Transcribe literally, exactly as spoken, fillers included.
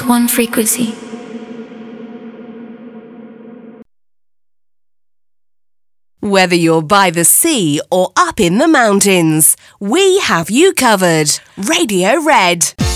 one frequency. Whether you're by the sea or up in the mountains, we have you covered. Radio Red.